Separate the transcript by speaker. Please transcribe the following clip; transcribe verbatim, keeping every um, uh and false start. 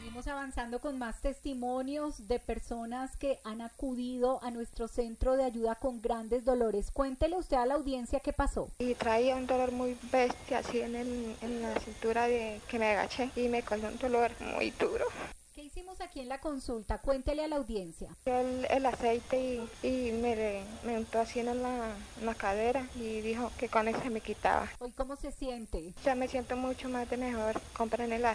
Speaker 1: Seguimos avanzando con más testimonios de personas que han acudido a nuestro centro de ayuda con grandes dolores. Cuéntele usted a la audiencia qué pasó.
Speaker 2: Y traía un dolor muy bestia, así en, el, en la cintura de que me agaché y me causó un dolor muy duro.
Speaker 1: ¿Qué hicimos aquí en la consulta? Cuéntele a la audiencia.
Speaker 2: El, el aceite y, y me, me untó así en la, en la cadera y dijo que con eso se me quitaba.
Speaker 1: ¿Hoy cómo se siente?
Speaker 2: Ya me siento mucho más de mejor. Compren el